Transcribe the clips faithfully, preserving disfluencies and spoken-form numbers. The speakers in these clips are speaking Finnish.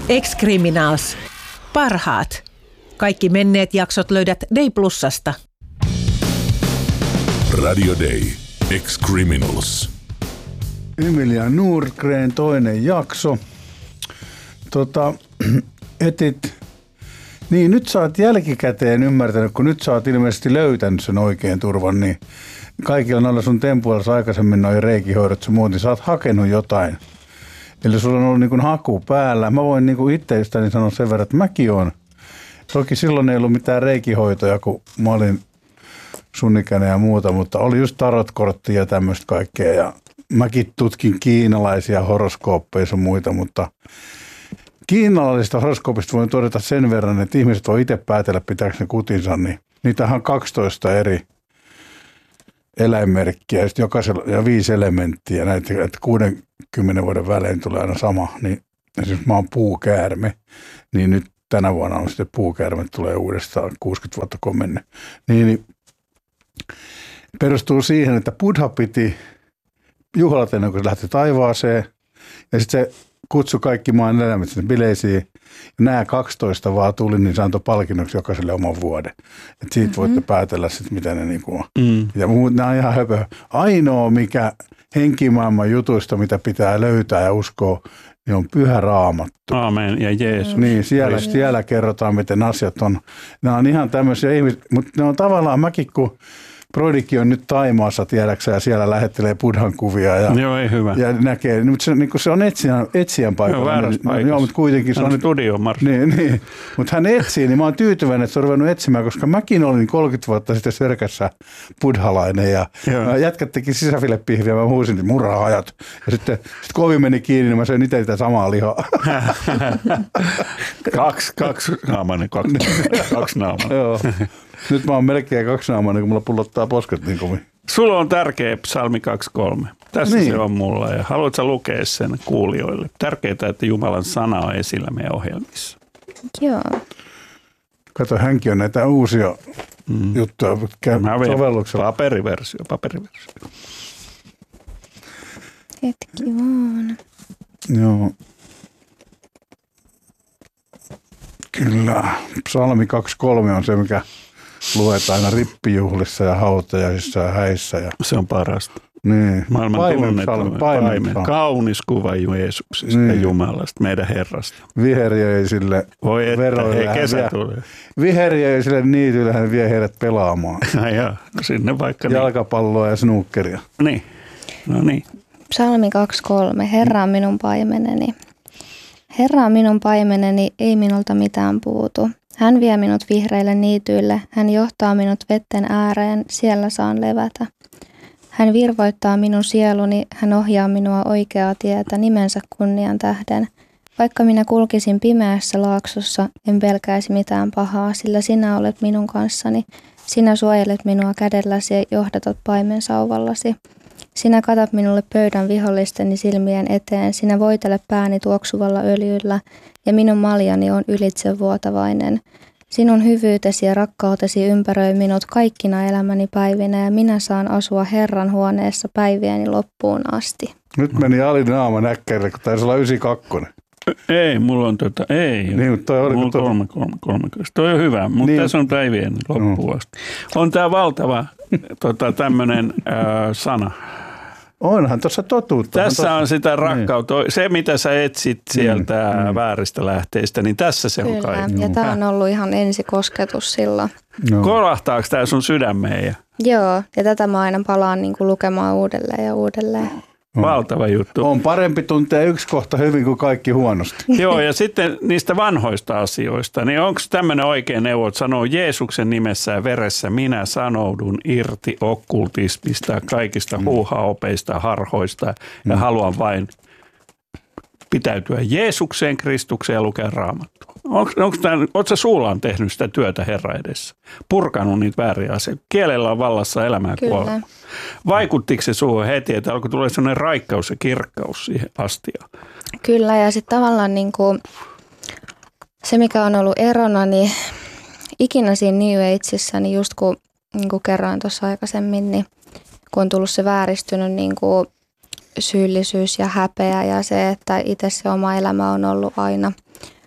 Ex-Criminals. Parhaat. Kaikki menneet jaksot löydät Day Plusasta. Radio Day. Ex-Criminals. Emilia Nordgren, toinen jakso. Tota, etit. Niin, nyt sä oot jälkikäteen ymmärtänyt, kun nyt sä oot ilmeisesti löytänyt sen oikein turvan, niin kaikilla noilla sun tempuilla aikaisemmin noin reikihoidot sun muut, niin sä oot hakenut jotain. Eli sulla on ollut niin kuin haku päällä. Mä voin niin kuin itsestäni sanoa sen verran, että mäkin oon. Toki silloin ei ollut mitään reikihoitoja, kun mä olin sun ikäinen ja muuta, mutta oli just tarotkorttia ja tämmöistä kaikkea. Ja mäkin tutkin kiinalaisia horoskooppeja ja muita, mutta kiinalaisista horoskoopista voin todeta sen verran, että ihmiset voi itse päätellä, pitääkö ne kutinsa, niin niitähän on kaksitoista eri eläinmerkkiä ja, jokaisella, ja viisi elementtiä, näitä, että kuudenkymmenen vuoden välein tulee aina sama, niin esimerkiksi mä oon puukäärme, niin nyt tänä vuonna on sitten puukäärme, tulee uudestaan kuusikymmentä vuotta kun on mennyt. Niin, niin perustuu siihen, että Buddha piti juhlat ennen kuin se lähti taivaaseen ja sitten se kutsui kaikki maan eläimet sinne bileisiin. Ja nämä kaksitoista vaan tuli, niin se antoi palkinnoksi jokaiselle oman vuoden. Et siitä mm-hmm. voitte päätellä sitten, mitä ne niinku on. Mm. Ja muut, nämä on ihan höpö. Ainoa, mikä henkimaailman jutuista, mitä pitää löytää ja uskoa, niin on Pyhä Raamattu. Aamen ja Jeesus. Niin, siellä, siellä kerrotaan, miten asiat on. Nämä on ihan tämmöisiä ihmisiä, mutta ne on tavallaan mäkin, kun Broidikki on nyt Taimaassa, tiedäksä, ja siellä lähettelee Buddhan kuvia ja, joo, ei hyvä. Ja näkee, mutta se, niin se on etsijän, etsijän paikalla. Joo, väärässä paikassa. Joo, mutta kuitenkin se on studio Marsi. Niin, niin. Mutta hän etsii, niin mä oon tyytyväinen, että se on ruvennut etsimään, koska mäkin olin kolmekymmentä vuotta sitten Sörkässä buddhalainen ja jätkät teki sisäfilepihviä, mä huusin, että murha-ajat. Ja sitten sit kun ovi meni kiinni, niin mä söin itse sitä samaa lihaa. kaksi, kaksi naamainen, kaksi, kaksi naamainen. Joo. Nyt mä oon melkein kaksinaamainen, kun mulla pullottaa posket niin kovin. Sulla on tärkeä psalmi kaksikymmentäkolme. Tässä niin. Se on mulla ja haluatko lukea sen kuulijoille? Tärkeää, että Jumalan sana on esillä meidän ohjelmissa. Joo. Kato, hänkin on näitä uusia mm. juttuja sovelluksella. Paperiversio, paperiversio. Hetki vaan. Joo. Kyllä. Psalmi kaksikymmentäkolme on se, mikä luetaan aina rippijuhlissa ja hautajaisissa ja häissä. Ja se on parasta. Niin. Maailman tunnettu paimen. Kaunis kuva Jeesuksesta niin. Ja Jumalasta, meidän Herrasta. Viheriöisille voi että, hei kesä vie, tulee. Viheriöisille niityille hän vie heidät pelaamaan. Ja, ja sinne vaikka jalkapalloa niin. Ja snookeria. Niin, no niin. Psalmi kaksikymmentäkolme. Herra on minun paimeneni. Herra on minun paimeneni, ei minulta mitään puutu. Hän vie minut vihreille niityille, hän johtaa minut vetten ääreen, siellä saan levätä. Hän virvoittaa minun sieluni, hän ohjaa minua oikeaa tietä nimensä kunnian tähden. Vaikka minä kulkisin pimeässä laaksossa, en pelkäisi mitään pahaa, sillä sinä olet minun kanssani. Sinä suojelet minua kädelläsi ja johdatat paimensauvallasi. Sinä katat minulle pöydän vihollisteni silmien eteen, sinä voitele pääni tuoksuvalla öljyllä, ja minun maljani on ylitsevuotavainen. Sinun hyvyytesi ja rakkautesi ympäröi minut kaikkina elämäni päivinä, ja minä saan asua Herran huoneessa päivieni loppuun asti. Nyt meni Ali naama näkkäille, kun taisi olla yhdeksänkymmentäkaksi. Ei, mulla on tota, ei. Niin, mutta toi oli mulla toi... kolme, kolme, kolme. Toi on hyvä, mutta niin. Tässä on päivien loppuun asti. On tää valtava tota, tämmönen äh, sana. Onhan tuossa totuutta. Tässä tossa... on sitä rakkautta. Niin. Se, mitä sä etsit sieltä mm. vääristä lähteistä, niin tässä se Kyllä. on kaikki. Ja tämä on ollut ihan ensikosketus silloin. No. Kolahtaako tämä sun sydämeen? Ja... Joo, ja tätä mä aina palaan niin kuin lukemaan uudelleen ja uudelleen. Valtava juttu. On parempi tuntea yksi kohta hyvin kuin kaikki huonosti. Joo, ja sitten niistä vanhoista asioista, niin onko tämmöinen oikea neuvo, että sanoo Jeesuksen nimessä ja veressä, minä sanoudun irti okkultismista, kaikista mm. huuhaopeista, harhoista ja mm. haluan vain pitäytyä Jeesukseen, Kristukseen ja lukea Raamattua. Oletko sä suullaan tehnyt sitä työtä Herran edessä? Purkanut niitä vääriä asioita? Kielellä on vallassa elämää ja kuolema. Vaikuttiko se suhun heti, että alkoi tulla sellainen raikkaus ja kirkkaus siihen astiaan? Kyllä, ja sitten tavallaan niin kuin se, mikä on ollut erona, niin ikinä siinä New Ageissa, niin just kun, niin kuin kerroin tuossa aikaisemmin, niin kun on tullut se vääristynyt niin kuin syyllisyys ja häpeä ja se, että itse se oma elämä on ollut aina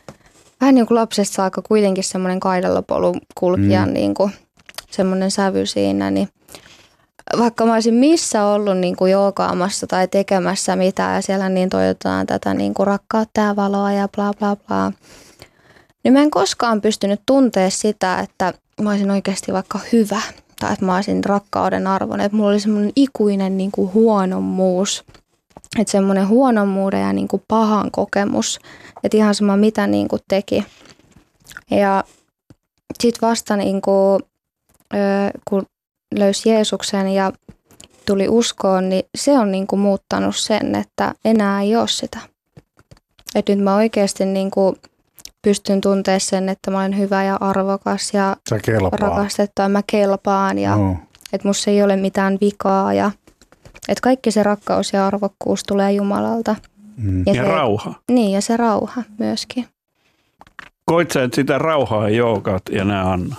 vähän niin kuin lapsesta saakka kuitenkin semmoinen kaidallapolun kulkijan mm. niin kuin semmoinen sävy siinä, niin vaikka mä olisin missä ollut niin kuin joogaamassa tai tekemässä mitään ja siellä niin toivotaan tätä niin kuin rakkautta ja valoa ja bla bla bla, niin mä en koskaan pystynyt tuntea sitä, että mä olisin oikeasti vaikka hyvä tai että mä olisin rakkauden arvoinen, että mulla oli semmoinen ikuinen niin kuin huonommuus, että semmoinen huonommuuden ja niin kuin pahan kokemus, että ihan sama mitä niin kuin teki. Ja sitten vasta niin kuin, kun löysi Jeesuksen ja tuli uskoon, niin se on niin kuin muuttanut sen, että enää ei ole sitä. Että nyt mä oikeasti niin kuin pystyn tuntemaan sen, että mä olen hyvä ja arvokas ja rakastettu ja mä kelpaan ja no. Että musta ei ole mitään vikaa ja että kaikki se rakkaus ja arvokkuus tulee Jumalalta. Mm. Ja, ja se, rauha. Niin, ja se rauha myöskin. Koit sä, että sitä rauhaa joogat ja nää anna?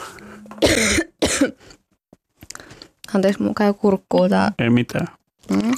Anteeksi, mun käy kurkkuun tää. Ei mitään. Mm.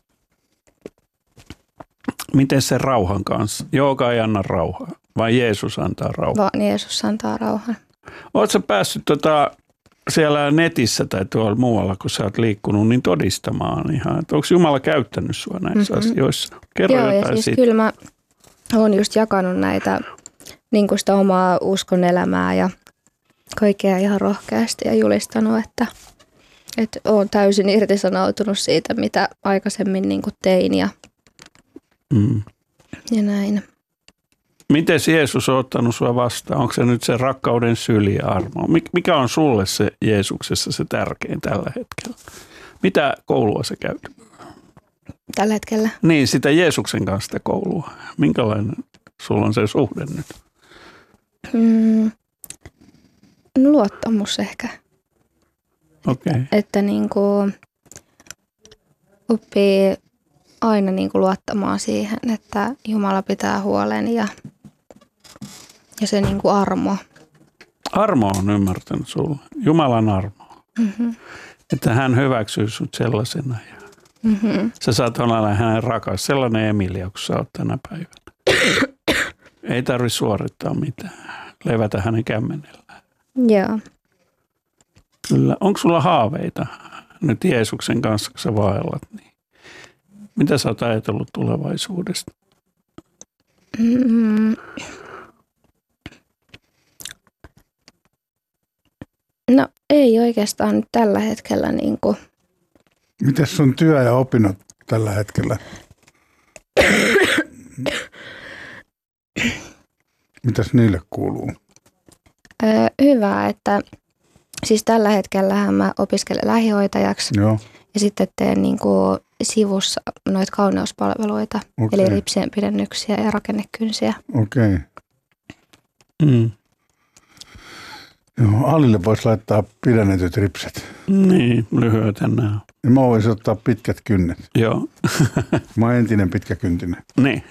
Miten se rauhan kanssa? Jooga ei anna rauhaa, vai Jeesus antaa rauhaa? Vaan Jeesus antaa rauhan. Oletko sä päässyt tota, siellä netissä tai tuolla muualla, kun sä oot liikkunut, niin todistamaan ihan, että onko Jumala käyttänyt sua näissä mm-hmm. asioissa? Kerro Joo, jotain ja siis siitä. Kyllä mä oon just jakanut näitä, niin kuin sitä omaa uskon elämää ja kaikkea ihan rohkeasti ja julistanut, että, että oon täysin irtisanoutunut siitä, mitä aikaisemmin niin kuin tein ja, mm. ja näin. Miten Jeesus on ottanut sua vastaan? Onko se nyt se rakkauden syli ja armo? Mikä on sulle se Jeesuksessa se tärkein tällä hetkellä? Mitä koulua sä käyt? Tällä hetkellä? Niin, sitä Jeesuksen kanssa sitä koulua. Minkälainen sulla on se suhde nyt? Mm, luottamus ehkä. Okay. Että, että niin kuin oppii aina niin kuin luottamaan siihen, että Jumala pitää huolen ja, ja se niin kuin armo. Armo on ymmärtänyt sulle. Jumalan armo. Mm-hmm. Että hän hyväksyy sut sellaisena. Ja mm-hmm. sä saat olla hänen rakas. Sellainen Emilia, kun sä oot tänä päivänä. Ei tarvitse suorittaa mitään. Levätä hänen kämmenellään. Joo. Kyllä. Onko sulla haaveita nyt Jeesuksen kanssa, kun sä vaellat? Niin mitä sä oot ajatellut tulevaisuudesta? Mm-hmm. No ei oikeastaan nyt tällä hetkellä. Niin kuin. Mites sun työ ja opinnot tällä hetkellä? Mitäs niille kuuluu? Öö, hyvä, että siis tällä hetkellähän mä opiskelen lähihoitajaksi. Joo. Ja sitten teen niin kuin sivussa noita kauneuspalveluita, okay. eli ripsien pidennyksiä ja rakennekynsiä. Okei. Okay. Mm. Joo, Alille voisi laittaa pidennetyt ripset. Niin, lyhyet enää. Ja mä voisin ottaa pitkät kynnet. Joo. Mä oon entinen pitkäkyntinen. Niin.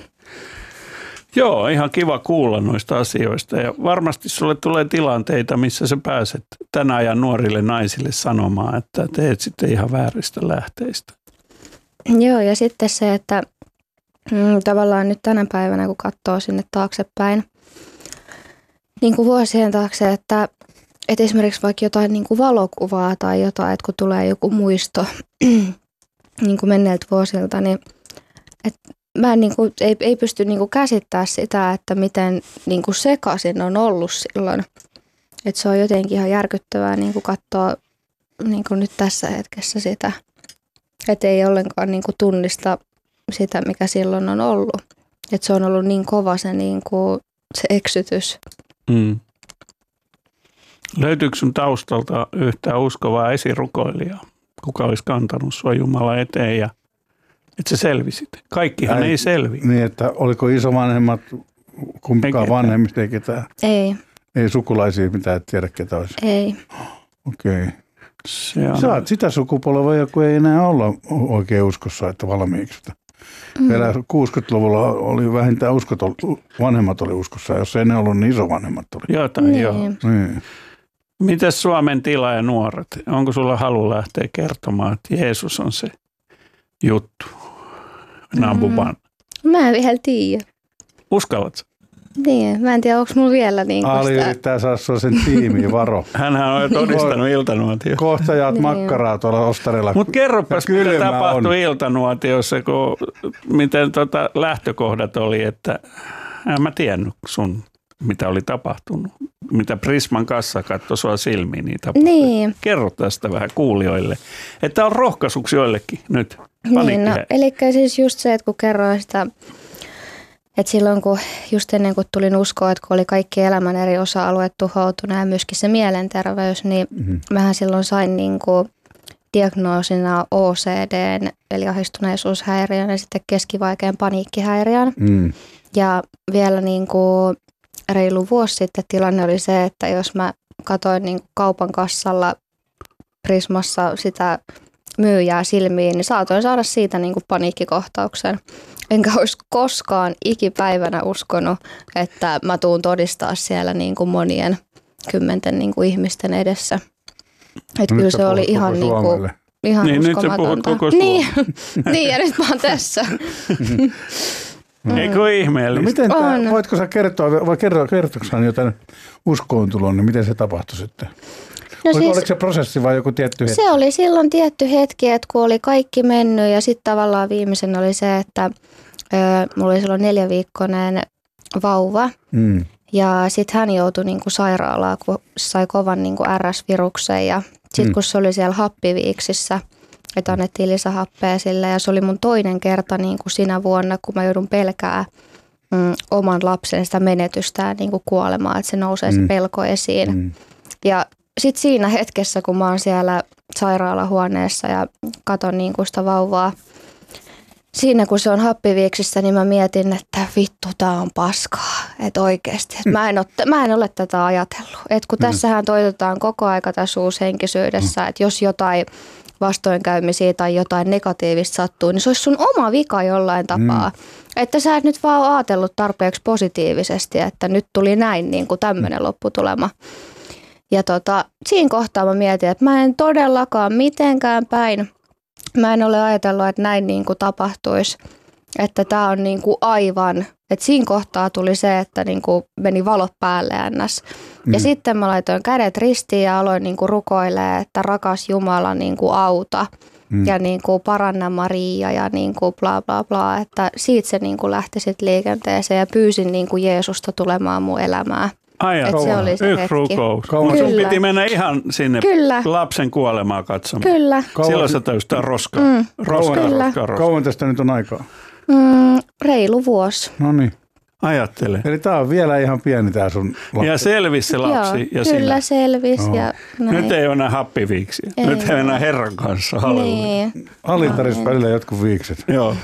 Joo, ihan kiva kuulla noista asioista ja varmasti sulle tulee tilanteita, missä sä pääset tänä ajan nuorille naisille sanomaan, että teet sitten ihan vääristä lähteistä. Joo, ja sitten se, että mm, tavallaan nyt tänä päivänä, kun katsoo sinne taaksepäin, niin kuin vuosien taakse, että, että esimerkiksi vaikka jotain niin kuin valokuvaa tai jotain, että kun tulee joku muisto niin kuin menneiltä vuosilta, niin että mä en, niin kuin, ei, ei pysty niin kuin käsittämään sitä, että miten niin kuin sekaisin on ollut silloin. Että se on jotenkin ihan järkyttävää niin kuin katsoa niin kuin nyt tässä hetkessä sitä. Että ei ollenkaan niin kuin tunnista sitä, mikä silloin on ollut. Että se on ollut niin kova se, niin kuin, se eksytys. Mm. Löytyykö sun taustalta yhtään uskovaa esirukoilijaa, kuka olisi kantanut sua Jumala eteen ja että sä selvisit? Kaikkihan ei, ei selvi. Niin, että oliko isovanhemmat, kumpikaan vanhemmista, ei ketään? Ei. Ei sukulaisia, mitä et tiedä ketä olisi? Ei. Okei. Okay. On... Sä oot sitä sukupolvea, joku ei enää olla oikein uskossa, että valmiiksi. Mm. Vielä kuusikymmentäluvulla oli vähintään uskot, vanhemmat oli uskossa, jos ei ne ollut, niin isovanhemmat oli. Jotain, niin. joo. Niin. Mites Suomen tila ja nuoret? Onko sulla halu lähteä kertomaan, että Jeesus on se juttu? Number one. Mm. Mä en vielä tiedä. Uskallatko? Niin, mä en tiedä, onko mulla vielä niin kuin Ali sitä. yrittää saada sua sen tiimiin, varo. Hänhän on jo todistanut iltanuotio. Kohta jaat Niin. makkaraa tuolla Ostarilla. Mutta kerropas, Ja mitä kylmä tapahtui on. iltanuotiossa, kun, miten tota lähtökohdat oli, että en mä tiennyt sun, mitä oli tapahtunut. Mitä Prisman kassa katsoi sua silmiin, niin tapahtui. Niin. Kerro tästä vähän kuulijoille, että on rohkaisuksi joillekin nyt. Niin, no, eli siis just se, että kun kerroin sitä, että silloin kun just ennen kuin tulin uskoon, että kun oli kaikki elämän eri osa-alueet tuhoutunut ja myöskin se mielenterveys, niin mm-hmm. mähän silloin sain niin kuin diagnoosina O C D:n eli ahdistuneisuushäiriön ja sitten keskivaikean paniikkihäiriön. Mm. Ja vielä niin kuin reilu vuosi sitten tilanne oli se, että jos mä katsoin niin kuin kaupan kassalla Prismassa sitä myyjää silmiin, niin saatoin saada siitä niin kuin paniikkikohtauksen. Enkä olisi koskaan ikipäivänä uskonut, että mä tuun todistaa siellä niin kuin monien kymmenten niin kuin ihmisten edessä. Että No kyllä nyt se sä oli puhut ihan, koko niin kuin, Suomelle. ihan Niin, nyt sä uskomatonta. puhut koko niin, niin, ja nyt mä oon tässä. Eikö ole No ihmeellistä? miten tää, On. voitko sä kertoa, vai kertoa, kertoiko jotain uskoontuloon, niin miten se tapahtui sitten? No Oliko, siis, oliko se prosessi vai joku tietty hetki? se oli silloin tietty hetki, että kun oli kaikki mennyt ja sitten tavallaan viimeisen oli se, että ö, mulla oli silloin neljäviikkoinen vauva Mm. ja sitten hän joutui niinku sairaalaan, kun sai kovan niinku R S-viruksen ja sitten Mm. kun se oli siellä happiviiksissä, että annettiin lisähappea sille ja se oli mun toinen kerta niinku sinä vuonna, kun mä joudun pelkää mm, oman lapsen sitä menetystä ja niinku kuolemaa, että se nousee Mm. se pelko esiin. Mm. Ja sitten siinä hetkessä, kun mä oon siellä sairaalahuoneessa ja katon niin kuin sitä vauvaa, siinä kun se on happiviiksissä, niin mä mietin, että vittu, tää on paskaa. Että oikeasti. Et mä, en ole, mä en ole tätä ajatellut. Että kun tässähän toitotaan koko aika tässä uushenkisyydessä, että jos jotain vastoinkäymisiä tai jotain negatiivista sattuu, niin se olisi sun oma vika jollain tapaa. Mm. Että sä et nyt vaan ole ajatellut tarpeeksi positiivisesti, että nyt tuli näin niin kuin tämmöinen lopputulema. Ja tota, siinä kohtaa mä mietin, että mä en todellakaan mitenkään päin, mä en ole ajatellut, että näin niin kuin tapahtuisi, että tää on niin kuin aivan, että siinä kohtaa tuli se, että niin kuin meni valot päälle ns. Ja mm. sitten mä laitoin kädet ristiin ja aloin niin kuin rukoilemaan, että rakas Jumala niin kuin auta mm. ja niin kuin paranna Maria ja niin kuin bla bla bla, että siitä se niin kuin lähti sitten liikenteeseen ja pyysin niin kuin Jeesusta tulemaan mun elämään. Ajat, se oli se yksi hetki. rukous. Kauan- Mutta sun Kyllä. piti mennä ihan sinne Kyllä. lapsen kuolemaa katsomaan. Kyllä. Kauan- Silloin sä täystää roskaa. Mm. Roskaa, Kyllä. roskaa, roskaa. Kauan tästä nyt on aikaa? Mm, reilu vuosi. No niin. Ajattele. Eli tää on vielä ihan pieni tää sun lapsi. Ja selvisi se lapsi Joo, ja kyllä sinä. selvisi. Joo. Ja näin. Nyt ei ole enää happiviiksiä. Ei Nyt ei ole enää ole. Herran kanssa. Halleluja. Niin. Alintarissa välillä jotkut viikset. Joo.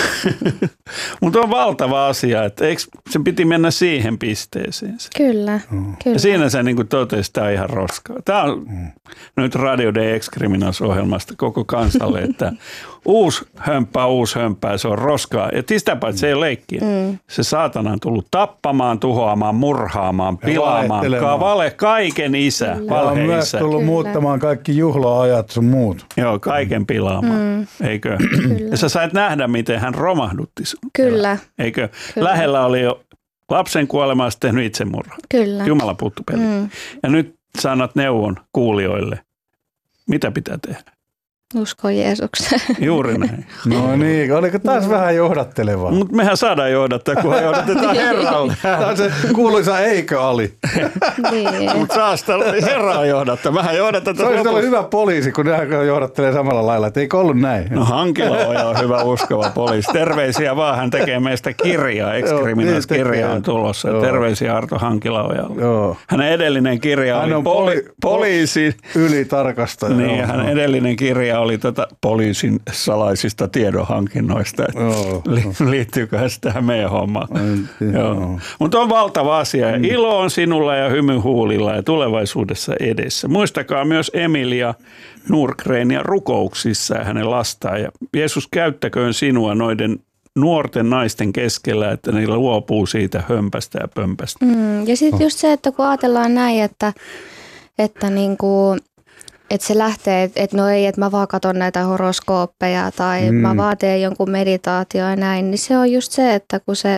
Mutta on valtava asia, että eikö se piti mennä siihen pisteeseen. Kyllä, kyllä. Ja siinä sä niin totesit, tämä on ihan roskaa. Tämä on nyt Radio Day Ex Criminals-ohjelmasta koko kansalle, että uusi hömppää, uusi hömppää, se on roskaa. Ja sitä paitsi se ei ole leikkiä. Mm. Se saatana on tullut tappamaan, tuhoamaan, murhaamaan, pilaamaan. valehtelemaan. Vale, kaiken isä, Ja on valhe myös isä. tullut Kyllä. muuttamaan kaikki juhla-ajat sun muut. Joo, kaiken pilaamaan, mm. eikö? Ja sä sait nähdä, miten hän romahdutti sun. Kyllä, Eikö? Kyllä. Lähellä oli jo lapsen kuolema ja tehnyt itsemurhaa. kyllä. Jumala puuttu peliin. Mm. Ja nyt sä annat neuvon kuulijoille, mitä pitää tehdä. Usko Jeesukseen. Juuri näin. No niin, oliko taas vähän johdattelevaa? Mutta mehän saadaan johdattaa, kunhan johdatetaan Herralle. Tämä on se kuuluisa eikö Ali. niin. Mutta saa sitä Herraa johdattaa. Vähän johdatetaan Se olisi ollut lopussa. hyvä poliisi, kun ne johdattelee samalla lailla. Et eikö ollut näin? No Hankilaoja on hyvä uskova poliisi. Terveisiä vaan, hän tekee meistä kirjaa. Joo, Ex-Criminals-kirja niin on tekee. tulossa. Joo. Terveisiä Arto Hankilaojalle. Joo. Hänen edellinen kirja Hän oli on poli- poli- poliisi. Ylitarkastaja. Niin, joo. hänen edellinen kirja oli tota poliisin salaisista tiedonhankinnoista. Joo. Li- liittyykö se tähän meidän hommaan? En tiedä, Joo. joo. Mutta on valtava asia. Mm. Ilo on sinulla ja hymy huulilla ja tulevaisuudessa edessä. Muistakaa myös Emilia Nurgreenia rukouksissa ja hänen lastaan. Ja Jeesus käyttäköön sinua noiden nuorten naisten keskellä, että niillä luopuu siitä hömpästä ja pömpästä. Mm. Ja sitten just se, että kun ajatellaan näin, että, että niinku, että se lähtee, että et no ei, että mä vaan katson näitä horoskooppeja tai mm. mä vaan teen jonkun meditaatio ja näin, niin se on just se, että kun se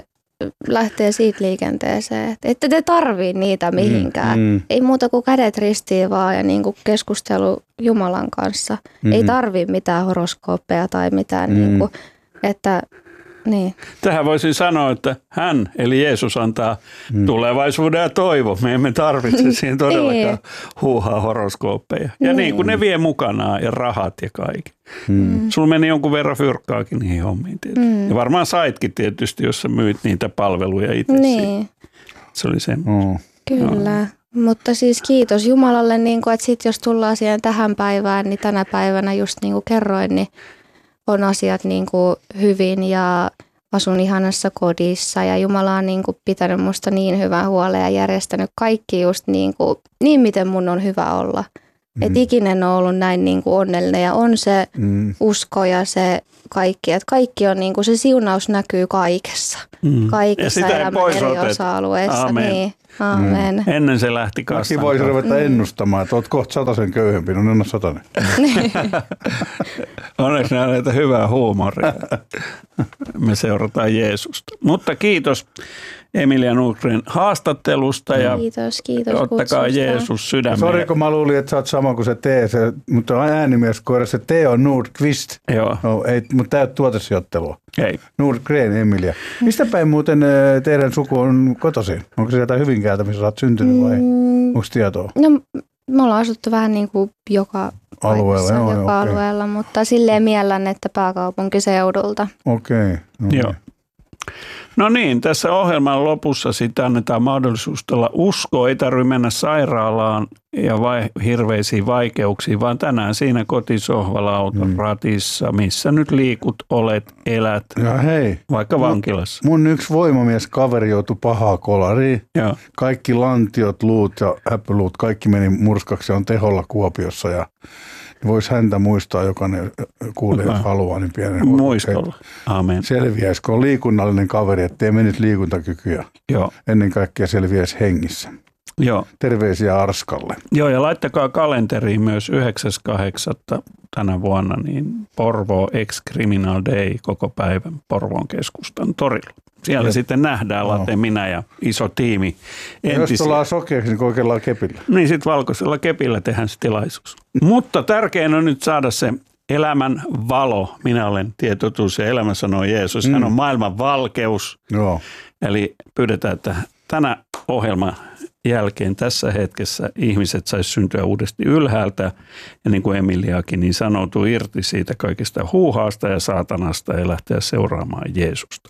lähtee siitä liikenteeseen, että ette te tarvii niitä mihinkään. Mm, mm. Ei muuta kuin kädet ristiin vaan ja niin kuin keskustelu Jumalan kanssa. Mm. Ei tarvii mitään horoskooppeja tai mitään, mm. niin kuin, että niin. Tähän voisin sanoa, että hän, eli Jeesus, antaa mm. tulevaisuuden ja toivo. Me emme tarvitse siihen todellakaan huuhaa horoskooppeja. Ja niin. niin kuin ne vie mukanaan ja rahat ja kaikki. Mm. Sulla meni jonkun verran fyrkkaakin niihin hommiin tietysti. Mm. Ja varmaan saitkin tietysti, jos sä myyt niitä palveluja itse. Niin. Se oli sen. Mm. Kyllä. No. Mutta siis kiitos Jumalalle, niin kuin, että sit jos tullaan siihen tähän päivään, niin tänä päivänä just niin kuin kerroin, niin on asiat niin kuin hyvin ja asun ihanassa kodissa ja Jumala on niin kuin pitänyt musta niin hyvän huolen ja järjestänyt kaikki just niin, kuin, niin miten mun on hyvä olla. Mm. Et ikinen on ollut näin niin kuin onnellinen ja on se mm. usko ja se kaikki, että kaikki on niin kuin se siunaus näkyy kaikessa. Mm. Kaikissa elämän eri osa-alueissa. Aamen. Niin. Aamen. Mm. Ennen se lähti kasaan. Mäkin voisi ruveta ennustamaan, että olet kohta sataisen köyhempi. No niin, on satainen. Onneksi näitä hyvää huumoria. Me seurataan Jeesusta. Mutta kiitos Emilia Nordgren haastattelusta. Ja kiitos, kiitos ottakaa kutsusta. Jeesus sydämeen. Sori, kun mä luulin, että sä oot sama kuin se T, se, mutta äänimieskoira, se T on Nordqvist. Joo. No, ei, mutta tämä ei ole tuotesijoittelua. Ei. Nordgren, Emilia. Mistä päin muuten teidän suku on kotoisin? Onko se sieltä Hyvinkäältä, missä sä oot syntynyt vai mm. onko tietoa? No, me ollaan asuttu vähän niin kuin joka alueella, paikassa, joo, joka okay. alueella, mutta silleen miellän, että pääkaupunkiseudulta. Okei. Okay. No joo. No niin, tässä ohjelman lopussa sitten annetaan mahdollisuus olla uskoa. Ei tarvitse mennä sairaalaan ja vai, hirveisiin vaikeuksiin, vaan tänään siinä kotisohvalla auton mm. ratissa, missä nyt liikut, olet, elät, ja hei, vaikka vankilassa. Mun, mun yksi voimamies kaveri joutui pahaa kolariin. Joo. Kaikki lantiot, luut ja häppyluut, kaikki meni murskaksi ja on teholla Kuopiossa ja voisi häntä muistaa, jokainen kuulee, jos haluaa, niin pienen muistolla. Aamen. Selviäisi, kun on liikunnallinen kaveri, ettei mennyt liikuntakykyä. Joo. Ennen kaikkea selviäisi hengissä. Joo. Terveisiä Arskalle. Joo, ja laittakaa kalenteriin myös yhdeksäs kahdeksatta tänä vuonna, niin Porvoo Ex-Criminal Day koko päivän Porvoon keskustan torilla. Siellä ja sitten nähdään Late, minä ja iso tiimi. Ja jos tullaan sokeaksi, niin kokeillaan kepillä. Niin sitten valkoisella kepillä tehdään se tilaisuus. Mutta tärkein on nyt saada se elämän valo. Minä olen tietotuus ja elämä sanoo Jeesus. Hän on maailman valkeus. Joo. Eli pyydetään, että tänä ohjelman jälkeen tässä hetkessä ihmiset saisi syntyä uudesti ylhäältä. Ja niin kuin Emiliakin, niin sanoutuu irti siitä kaikesta huuhaasta ja saatanasta ja lähteä seuraamaan Jeesusta.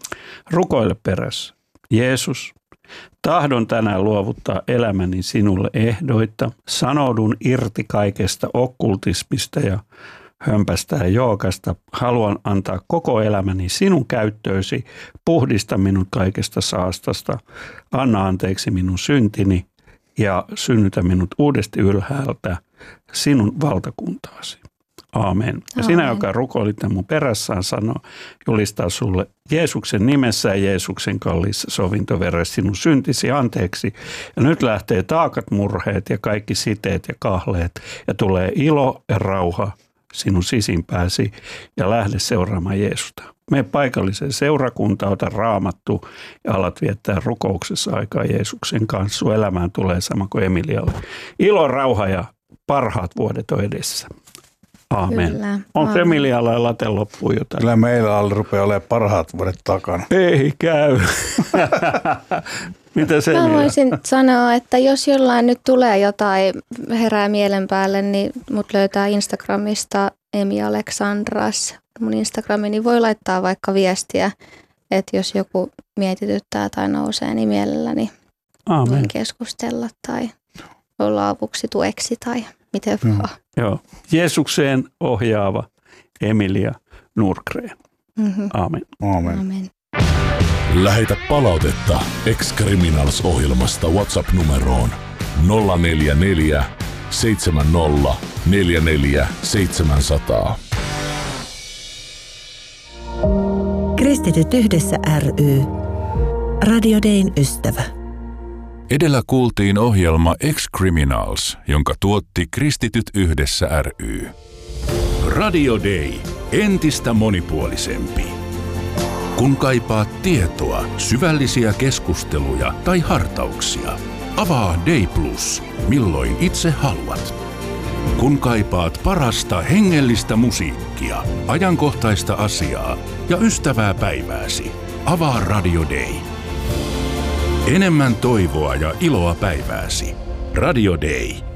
Rukoile perässä. Jeesus, tahdon tänään luovuttaa elämäni sinulle ehdoitta. Sanoudun irti kaikesta okkultismista ja hömpästä ja jookasta. Haluan antaa koko elämäni sinun käyttöösi. Puhdista minut kaikesta saastasta. Anna anteeksi minun syntini ja synnytä minut uudesti ylhäältä sinun valtakuntaasi. Aamen. Ja sinä, joka rukoilit mun perässään, sanoo, julistaa sulle Jeesuksen nimessä ja Jeesuksen kalliissa sovintoveressä sinun syntisi anteeksi. Ja nyt lähtee taakat, murheet ja kaikki siteet ja kahleet ja tulee ilo ja rauha sinun sisimpääsi ja lähde seuraamaan Jeesusta. Mene paikalliseen seurakuntaan, ota raamattu ja alat viettää rukouksessa aikaa Jeesuksen kanssa. Sun elämään tulee sama kuin Emilialle. Ilo, rauha ja parhaat vuodet on edessä. Aamen. Kyllä. Onko Emilialla ja Late loppuun jotain? Kyllä meillä alle rupeaa olemaan parhaat vuodet takana. Ei käy. Mitä se Mä voisin sanoa, että jos jollain nyt tulee jotain herää mielen päälle, niin mut löytää Instagramista Emi Aleksandras. Mun Instagrami, niin voi laittaa vaikka viestiä, että jos joku mietityttää tai nousee, niin mielelläni voin keskustella tai olla avuksi tueksi tai miten mm. vaan. Joo. Jeesukseen ohjaava Emilia Nordgren. Mm-hmm. Aamen. Aamen. Aamen. Lähetä palautetta Ex-Criminals-ohjelmasta WhatsApp-numeroon nolla neljä neljä seitsemän nolla neljä neljä seitsemän nolla nolla. Kristityt yhdessä ry. Radio Dayn ystävä. Edellä kuultiin ohjelma Ex-Criminals, jonka tuotti Kristityt yhdessä ry. Radio Day. Entistä monipuolisempi. Kun kaipaat tietoa, syvällisiä keskusteluja tai hartauksia, avaa Day Plus, milloin itse haluat. Kun kaipaat parasta hengellistä musiikkia, ajankohtaista asiaa ja ystävää päivääsi, avaa Radio Day. Enemmän toivoa ja iloa päivääsi. Radio Day.